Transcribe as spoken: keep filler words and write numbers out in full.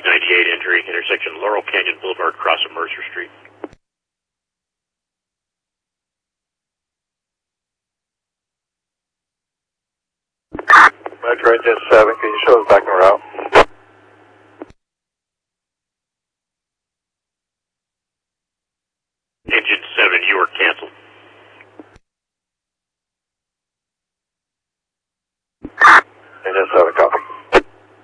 ninety-eight injury, intersection Laurel Canyon Boulevard, cross of Mercer Street. Metro Engine seven, can you show us back